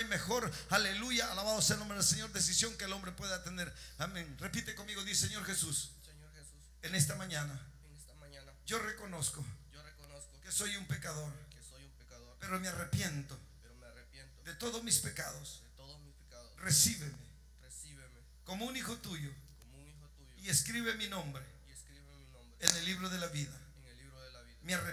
mejor, aleluya, alabado sea el nombre del Señor, decisión que el hombre pueda tener. Amén. Repite conmigo, dice: Señor Jesús, en esta mañana yo reconozco que soy un pecador, pero me arrepiento de todos mis pecados. Recíbeme como un hijo tuyo y escribe mi nombre en el libro de la vida. Me